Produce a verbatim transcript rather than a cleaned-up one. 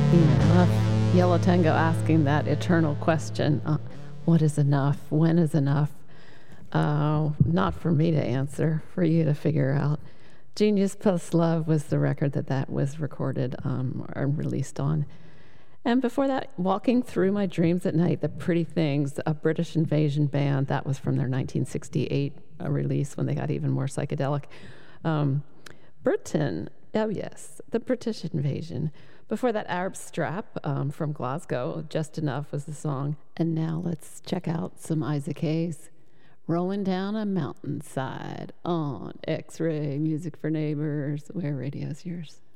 Enough. Yellow Tango asking that eternal question, uh, what is enough? When is enough? Uh, not for me to answer, for you to figure out. Genius Plus Love was the record that that was recorded um, or released on. And before that, Walking Through My Dreams at Night, The Pretty Things, a British Invasion band. That was from their nineteen sixty-eight uh, release when they got even more psychedelic. Um, Britain, oh yes, The British Invasion. Before that, Arab Strap um, from Glasgow, Just Enough was the song. And now let's check out some Isaac Hayes. Rolling Down a Mountainside on X-Ray Music for Neighbors, where radio's yours.